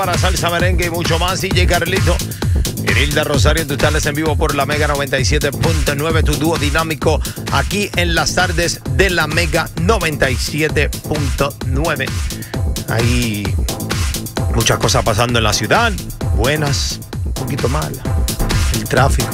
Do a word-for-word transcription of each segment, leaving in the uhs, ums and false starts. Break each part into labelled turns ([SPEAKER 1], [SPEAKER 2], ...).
[SPEAKER 1] Para salsa, merengue y mucho más. D J Carlito, Irilda Rosario, tú estás en vivo por la Mega noventa y siete punto nueve, tu dúo dinámico aquí en las tardes de la Mega noventa y siete punto nueve. Hay muchas cosas pasando en la ciudad, buenas, un poquito malas. El tráfico,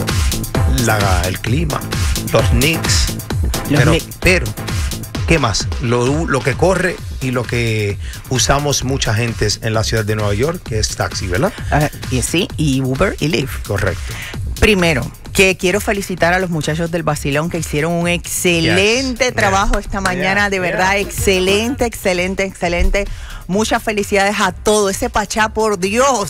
[SPEAKER 1] la, el clima, los Knicks.
[SPEAKER 2] Los
[SPEAKER 1] pero,
[SPEAKER 2] Knicks.
[SPEAKER 1] pero, ¿qué más? Lo, lo que corre y lo que usamos mucha gente en la ciudad de Nueva York, que es taxi, ¿verdad?
[SPEAKER 2] Uh, y sí, y Uber y Lyft.
[SPEAKER 1] Correcto.
[SPEAKER 2] Primero, que quiero felicitar a los muchachos del Basilón que hicieron un excelente
[SPEAKER 1] yes,
[SPEAKER 2] trabajo
[SPEAKER 1] yes,
[SPEAKER 2] esta mañana,
[SPEAKER 1] yeah,
[SPEAKER 2] de verdad,
[SPEAKER 1] yeah.
[SPEAKER 2] excelente, excelente, excelente. Muchas felicidades a todo ese Pachá, por Dios.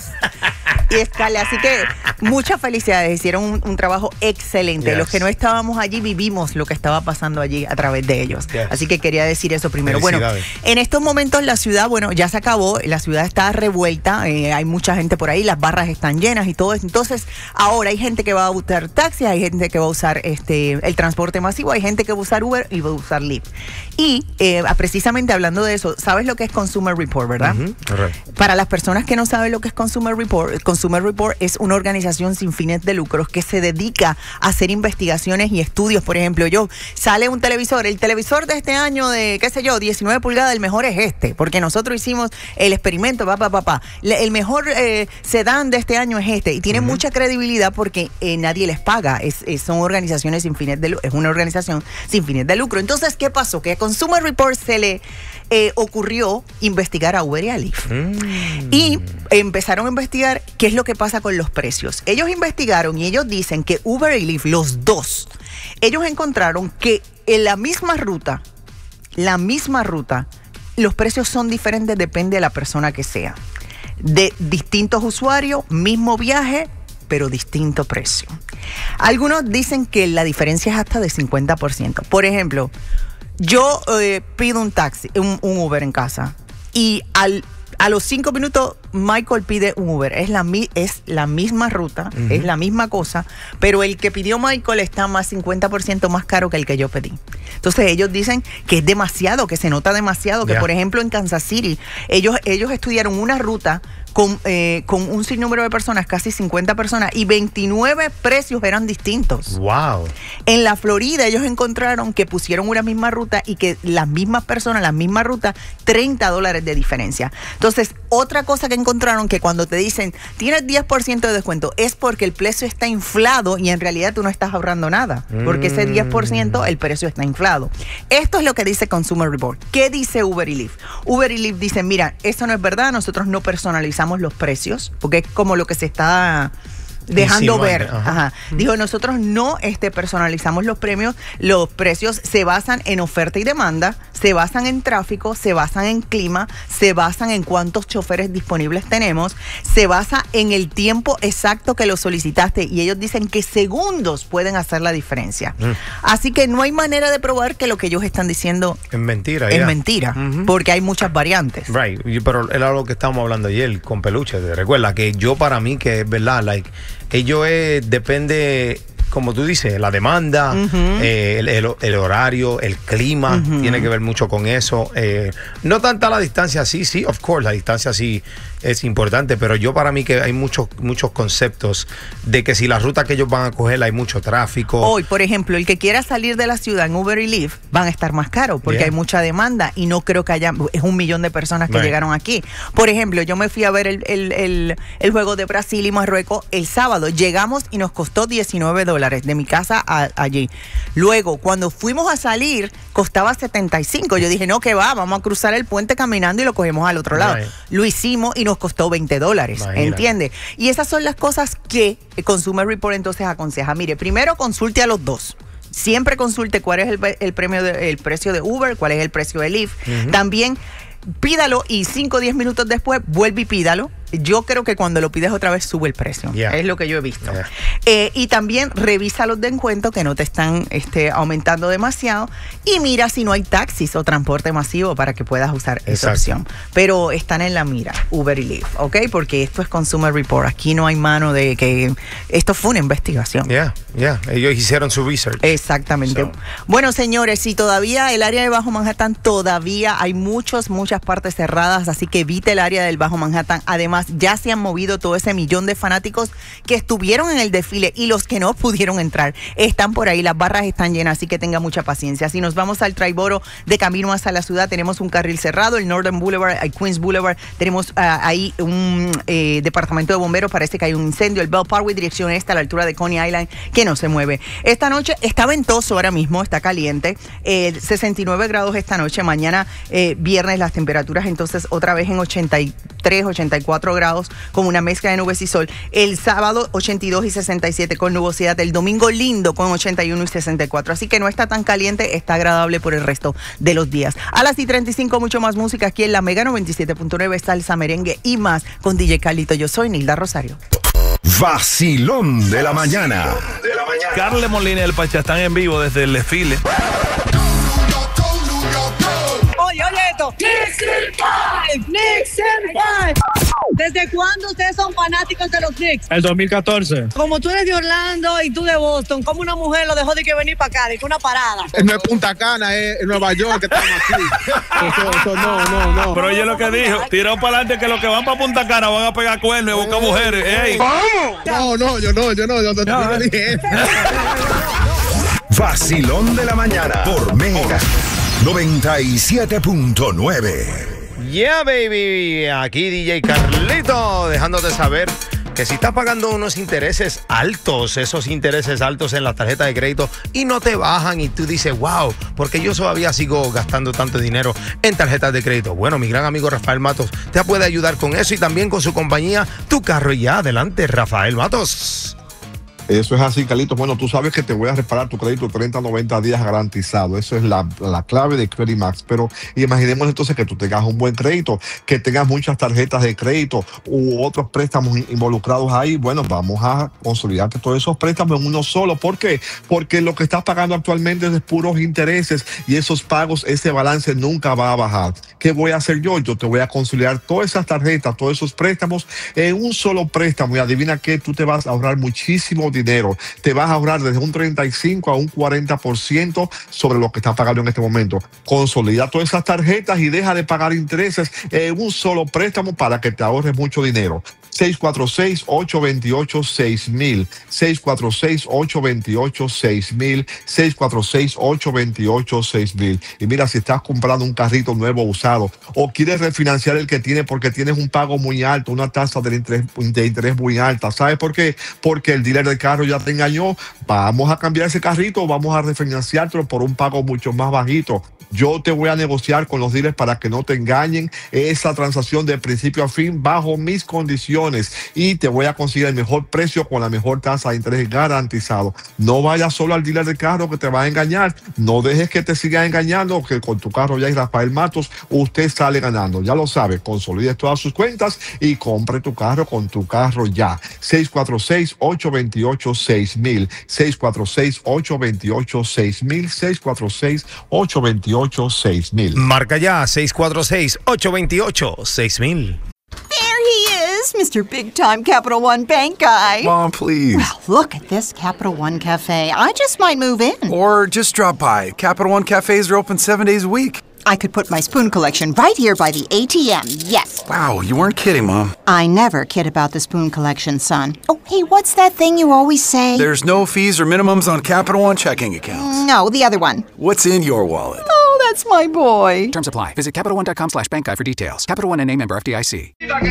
[SPEAKER 2] Y escale, así que muchas felicidades, hicieron un, un trabajo excelente.
[SPEAKER 1] Yes.
[SPEAKER 2] Los que no estábamos allí vivimos lo que estaba pasando allí a través de ellos. Yes. Así que quería decir eso primero. Bueno, en estos momentos la ciudad, bueno, ya se acabó, la ciudad está revuelta, eh, hay mucha gente por ahí, las barras están llenas y todo eso. Entonces, ahora hay gente que va a usar taxi, hay gente que va a usar este el transporte masivo, hay gente que va a usar Uber y va a usar Lyft. Y eh, precisamente hablando de eso, ¿sabes lo que es Consumer Report, verdad?
[SPEAKER 1] Uh-huh. Right.
[SPEAKER 2] Para las personas que no saben lo que es Consumer Report, Consumer Report es una organización sin fines de lucros que se dedica a hacer investigaciones y estudios. Por ejemplo, yo sale un televisor, el televisor de este año de, qué sé yo, diecinueve pulgadas, el mejor es este, porque nosotros hicimos el experimento, papá, papá. El mejor eh, sedán de este año es este, y tiene uh-huh. mucha credibilidad porque eh, nadie les paga, es, es, son organizaciones sin fines de lucro, es una organización sin fines de lucro. Entonces, ¿qué pasó? Que a Consumer Report se le eh, ocurrió investigar a Uber y a Lyft. Mm. Y empezaron a investigar qué es lo que pasa con los precios. Ellos investigaron y ellos dicen que Uber y Lyft, los dos, ellos encontraron que en la misma ruta, la misma ruta, los precios son diferentes, depende de la persona que sea. De distintos usuarios, mismo viaje, pero distinto precio. Algunos dicen que la diferencia es hasta de cincuenta por ciento. Por ejemplo, yo eh, pido un taxi, un, un Uber en casa, y al A los cinco minutos, Michael pide un Uber. Es la, es la misma ruta, uh-huh. es la misma cosa, pero el que pidió Michael está más cincuenta por ciento más caro que el que yo pedí. Entonces ellos dicen que es demasiado, que se nota demasiado, que yeah. por ejemplo en Kansas City, ellos, ellos estudiaron una ruta con, eh, con un sinnúmero de personas, casi cincuenta personas, y veintinueve precios eran distintos.
[SPEAKER 1] Wow.
[SPEAKER 2] En la Florida ellos encontraron que pusieron una misma ruta y que las mismas personas, la misma ruta, treinta dólares de diferencia. Entonces, otra cosa que encontraron, que cuando te dicen tienes diez por ciento de descuento, es porque el precio está inflado y en realidad tú no estás ahorrando nada, porque ese diez por ciento el precio está inflado. Esto es lo que dice Consumer Report. ¿Qué dice Uber y Lyft? Uber y Lyft dicen, mira, eso no es verdad, nosotros no personalizamos los precios, porque es como lo que se está dejando sí, ver. Ajá. Ajá. Dijo, nosotros no este, personalizamos los premios, los precios se basan en oferta y demanda, se basan en tráfico, se basan en clima, se basan en cuántos choferes disponibles tenemos, se basa en el tiempo exacto que lo solicitaste, y ellos dicen que segundos pueden hacer la diferencia. Mm. Así que no hay manera de probar que lo que ellos están diciendo
[SPEAKER 1] es mentira.
[SPEAKER 2] Es
[SPEAKER 1] yeah.
[SPEAKER 2] mentira, uh-huh. porque hay muchas variantes.
[SPEAKER 1] Right, pero era lo que estábamos hablando ayer con Peluche. Recuerda que yo, para mí, que es verdad, like, ello es, depende, como tú dices, la demanda, uh-huh. eh, el, el, el horario, el clima, uh-huh. tiene que ver mucho con eso. Eh, no tanta la distancia, sí, sí, of course, la distancia sí es importante, pero yo para mí que hay muchos muchos conceptos de que si la ruta que ellos van a coger hay mucho tráfico.
[SPEAKER 2] Hoy, por ejemplo, el que quiera salir de la ciudad en Uber y Lyft van a estar más caros porque yeah. hay mucha demanda y no creo que haya, es un millón de personas que right. llegaron aquí. Por ejemplo, yo me fui a ver el, el, el, el juego de Brasil y Marruecos el sábado. Llegamos y nos costó diecinueve dólares de mi casa a, allí. Luego, cuando fuimos a salir, costaba setenta y cinco. Yo dije, no, que va, vamos a cruzar el puente caminando y lo cogemos al otro lado. Right. Lo hicimos y nos costó veinte dólares, ¿entiendes? Y esas son las cosas que Consumer Report entonces aconseja. Mire, primero consulte a los dos. Siempre consulte cuál es el, el, premio de, el precio de Uber, cuál es el precio de Lyft. Uh-huh. También pídalo y cinco o diez minutos después vuelve y pídalo. Yo creo que cuando lo pides otra vez sube el precio. Yeah. Es lo que yo he visto. Yeah. Eh, y también revisa los descuentos que no te están este, aumentando demasiado. Y mira si no hay taxis o transporte masivo para que puedas usar esa Exacto. opción. Pero están en la mira, Uber y Lyft, ¿ok? Porque esto es Consumer Report. Aquí no hay mano de que... Esto fue una investigación.
[SPEAKER 1] Ya, yeah, ya. Yeah. Ellos hicieron su research.
[SPEAKER 2] Exactamente. So. Bueno, señores, si todavía el área de Bajo Manhattan, todavía hay muchos, muchas partes cerradas. Así que evite el área del Bajo Manhattan. Además, más, ya se han movido todo ese millón de fanáticos que estuvieron en el desfile y los que no pudieron entrar están por ahí, las barras están llenas, así que tenga mucha paciencia. Si nos vamos al Triboro de camino hacia la ciudad, tenemos un carril cerrado, el Northern Boulevard, el Queens Boulevard, tenemos uh, ahí un eh, departamento de bomberos, parece que hay un incendio, el Bell Parkway, dirección este a la altura de Coney Island, que no se mueve. Esta noche está ventoso ahora mismo, está caliente, eh, sesenta y nueve grados esta noche, mañana eh, viernes las temperaturas entonces otra vez en ochenta y tres, ochenta y cuatro grados con una mezcla de nubes y sol. El sábado ochenta y dos y sesenta y siete con nubosidad, el domingo lindo con ochenta y uno y sesenta y cuatro, así que no está tan caliente, está agradable por el resto de los días. A las y treinta y cinco mucho más música aquí en la Mega noventa y siete punto nueve, salsa, merengue y más con D J Carlito. Yo soy Nilda Rosario.
[SPEAKER 3] Vacilón de la mañana.
[SPEAKER 4] De la mañana. Carle Molina y el Pacha están en vivo desde el desfile.
[SPEAKER 5] Oye, oye esto. Knicks Five, Knicks Five. ¿Desde cuándo ustedes son fanáticos de los Knicks?
[SPEAKER 6] El dos mil catorce.
[SPEAKER 5] Como tú eres de Orlando y tú de Boston, ¿cómo una mujer lo dejó de que venir para acá, de que una parada?
[SPEAKER 6] No es Punta Cana, es Nueva York que estamos aquí. Eso, eso, no, no, no.
[SPEAKER 4] Pero oye lo que dijo, tiró para adelante que los que van para Punta Cana van a pegar cuernos y buscar mujeres. Ey.
[SPEAKER 6] No, no, yo no, yo no, yo no, yo no dije eso.
[SPEAKER 3] Vacilón de la mañana por Mega noventa y siete punto nueve.
[SPEAKER 1] Yeah, baby. Aquí D J Carlito, dejándote saber que si estás pagando unos intereses altos, esos intereses altos en la tarjeta de crédito y no te bajan y tú dices, wow, porque yo todavía sigo gastando tanto dinero en tarjetas de crédito. Bueno, mi gran amigo Rafael Matos te puede ayudar con eso y también con su compañía Tu Carro y Ya. Adelante, Rafael Matos.
[SPEAKER 7] Eso es así, Carlitos. Bueno, tú sabes que te voy a reparar tu crédito treinta a noventa días garantizado. Eso es la, la clave de Credit Max. Pero imaginemos entonces que tú tengas un buen crédito, que tengas muchas tarjetas de crédito u otros préstamos involucrados ahí. Bueno, vamos a consolidarte todos esos préstamos en uno solo. ¿Por qué? Porque lo que estás pagando actualmente es de puros intereses y esos pagos, ese balance nunca va a bajar. ¿Qué voy a hacer yo? Yo te voy a consolidar todas esas tarjetas, todos esos préstamos en un solo préstamo. Y adivina qué, tú te vas a ahorrar muchísimo dinero. dinero, te vas a ahorrar desde un treinta y cinco a un cuarenta por ciento sobre lo que estás pagando en este momento. Consolida todas esas tarjetas y deja de pagar intereses en un solo préstamo para que te ahorres mucho dinero. seis cuatro seis, ocho dos ocho, seis mil, seis cuatro seis, ocho dos ocho, seis mil, seis cuatro seis, ocho dos ocho, seis mil. Y mira, si estás comprando un carrito nuevo usado o quieres refinanciar el que tienes porque tienes un pago muy alto, una tasa de interés, de interés muy alta, ¿sabes por qué? Porque el dealer del carro ya te engañó. Vamos a cambiar ese carrito, vamos a refinanciártelo por un pago mucho más bajito. Yo te voy a negociar con los dealers para que no te engañen esa transacción de principio a fin bajo mis condiciones y te voy a conseguir el mejor precio con la mejor tasa de interés garantizado. No vayas solo al dealer del carro que te va a engañar. No dejes que te siga engañando, que con Tu Carro Ya y Rafael Matos usted sale ganando. Ya lo sabe, consolide todas sus cuentas y compre tu carro con Tu Carro Ya. seis cuatro seis, ocho dos ocho, seis mil, seis cuatro seis, ocho dos ocho, seis mil, seis cuatro seis, ocho dos ocho, seis mil.
[SPEAKER 1] Marca ya seis cuatro seis, ocho dos ocho, seis mil.
[SPEAKER 8] There he is, Mister Big Time Capital One Bank guy.
[SPEAKER 9] Mom, please.
[SPEAKER 8] Well, look at this Capital One Cafe. I just might move in.
[SPEAKER 9] Or just drop by. Capital One cafes are open seven days a week.
[SPEAKER 8] I could put my spoon collection right here by the A T M, yes.
[SPEAKER 9] Wow, you weren't kidding, Mom.
[SPEAKER 8] I never kid about the spoon collection, son. Oh, hey, what's that thing you always say?
[SPEAKER 9] There's no fees or minimums on Capital One checking accounts.
[SPEAKER 8] No, the other one.
[SPEAKER 9] What's in your wallet?
[SPEAKER 8] Oh, that's my boy.
[SPEAKER 10] Terms apply. Visit CapitalOne.com slash bank guy for details. Capital One N A member F D I C.